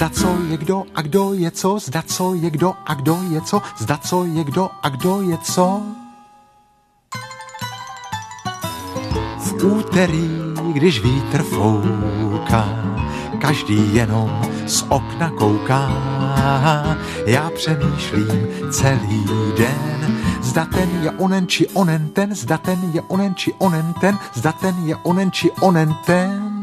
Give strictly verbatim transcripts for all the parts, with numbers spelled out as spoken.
Zda co je kdo a kdo je co, zda co je kdo a kdo je co, zda co je kdo a kdo je co. V úterý, když vítr fouká, každý jenom z okna kouká. Já přemýšlím celý den, zda ten je onen či onen ten, zda ten je onen či onen ten, zda ten je onen či onen ten.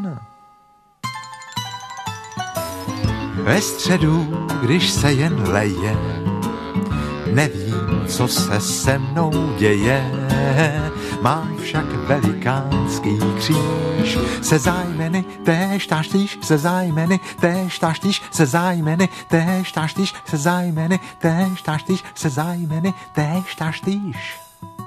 Ve středu, když se jen leje, nevím, co se se mnou děje. Mám však velikánský kříž se zájmeny, též táštýž se zájmeny, též táštýž se zájmeny, též táštýž se zájmeny, též táštýž se zájmeny, též táštýž.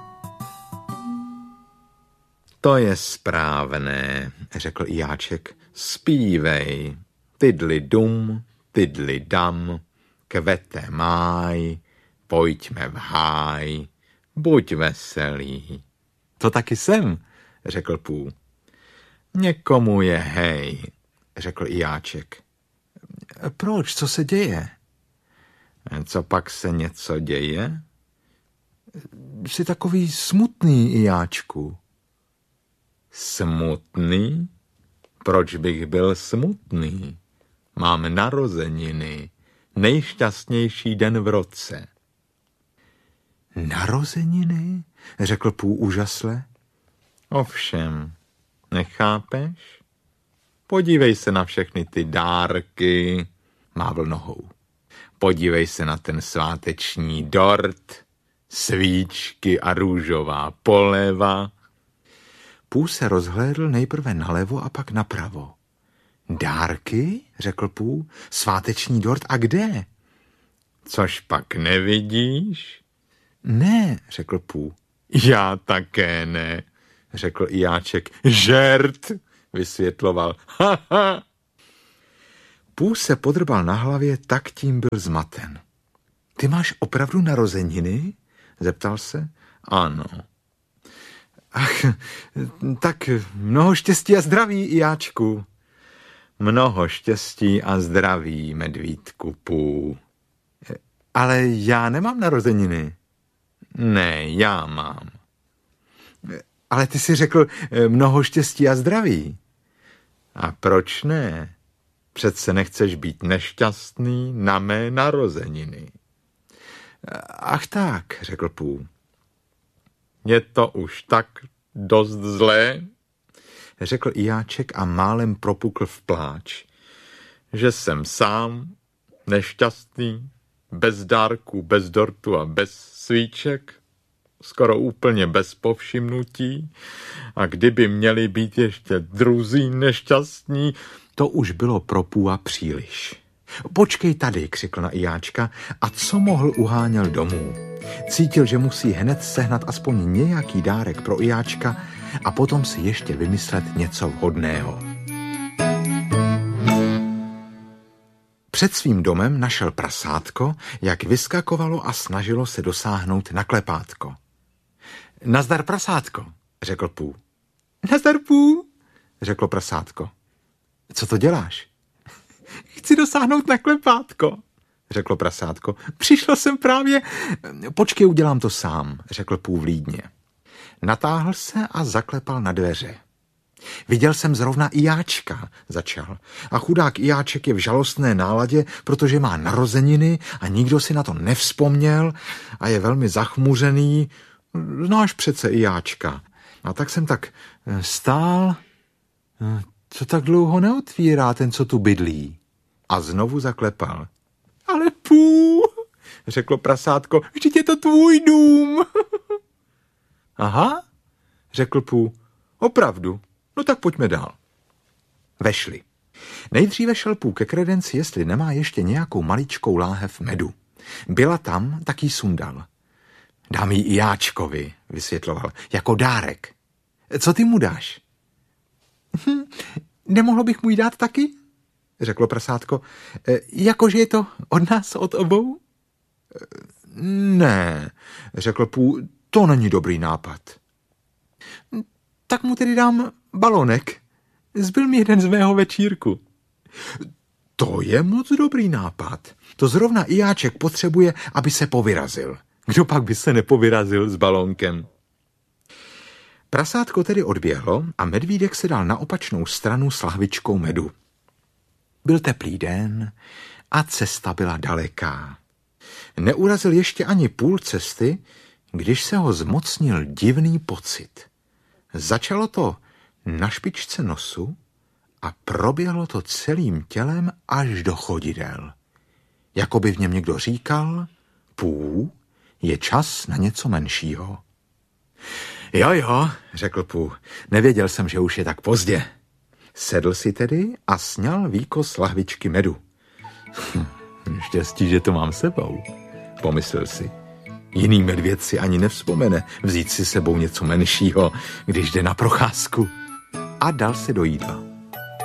To je správné, řekl Jáček. Zpívej. Tydli dum, tydli dam, kvete máj, pojďme v háj, buď veselý. To taky jsem, řekl Pů. Někomu je hej, řekl i Jáček. Proč, co se děje? Co pak se něco děje? Jsi takový smutný, i Jáčku. Smutný? Proč bych byl smutný? Mám narozeniny, nejšťastnější den v roce. Narozeniny? Řekl Pů úžasle. Ovšem, nechápeš? Podívej se na všechny ty dárky, mávl nohou. Podívej se na ten sváteční dort, svíčky a růžová poleva. Pů se rozhlédl nejprve nalevo a pak napravo. Dárky? Řekl Pů. Sváteční dort a kde? Což pak nevidíš? Ne, řekl Pů. Já také ne, řekl i Jáček. Žert, vysvětloval. Ha, ha. Pů se podrbal na hlavě, tak tím byl zmaten. Ty máš opravdu narozeniny? Zeptal se. Ano. Ach, tak mnoho štěstí a zdraví, Jáčku. Mnoho štěstí a zdraví, medvídku Pů. Ale já nemám narozeniny. Ne, já mám. Ale ty jsi řekl mnoho štěstí a zdraví. A proč ne? Přece nechceš být nešťastný na mé narozeniny. Ach tak, řekl Pů. Je to už tak dost zlé, řekl i Jáček a málem propukl v pláč. Že jsem sám, nešťastný, bez dárků, bez dortu a bez svíček, skoro úplně bez povšimnutí, a kdyby měli být ještě druzí nešťastní, to už bylo pro Půa příliš. Počkej tady, křikl na Jáčka a co mohl uháněl domů. Cítil, že musí hned sehnat aspoň nějaký dárek pro Jáčka a potom si ještě vymyslet něco vhodného. Před svým domem našel prasátko, jak vyskakovalo a snažilo se dosáhnout na klepátko. Nazdar, prasátko, řekl Pů. Nazdar, Pů, řeklo prasátko. Co to děláš? Chci dosáhnout na klepátko, řeklo prasátko. Přišlo jsem právě... Počkej, udělám to sám, řekl Pů vlídně. Natáhl se a zaklepal na dveře. Viděl jsem zrovna i Jáčka, začal. A chudák Jáček je v žalostné náladě, protože má narozeniny a nikdo si na to nevzpomněl a je velmi zachmuřený. Znáš přece i Jáčka. A tak jsem tak stál. Co tak dlouho neotvírá ten, co tu bydlí? A znovu zaklepal. Ale Pů, řeklo prasátko, vždyť je to tvůj dům. Aha, řekl Pů, opravdu. No tak pojďme dál. Vešli. Nejdříve šel Pů ke kredenci, jestli nemá ještě nějakou maličkou láhev medu. Byla tam, tak jí sundal. Dám jí i Jáčkovi, vysvětloval, jako dárek. Co ty mu dáš? Hm, nemohlo bych mu jí dát taky? Řeklo prasátko. E, jakože je to od nás, od obou? E, ne, řekl Pů, to není dobrý nápad. Tak mu tedy dám balonek. Zbyl mi jeden z mého večírku. To je moc dobrý nápad. To zrovna Ijáček potřebuje, aby se povyrazil. Kdo pak by se nepovyrazil s balónkem? Prasátko tedy odběhlo a medvídek se dal na opačnou stranu s lahvičkou medu. Byl teplý den a cesta byla daleká. Neurazil ještě ani půl cesty, když se ho zmocnil divný pocit. Začalo to na špičce nosu a proběhlo to celým tělem až do chodidel. Jako by v něm někdo říkal, Pů, je čas na něco menšího. Jo, jo, řekl Pů, nevěděl jsem, že už je tak pozdě. Sedl si tedy a sňal výkos lahvičky medu. Hm, štěstí, že to mám sebou, pomyslel si. Jiný medvěd si ani nevzpomene vzít si sebou něco menšího, když jde na procházku. A dal se do jídla.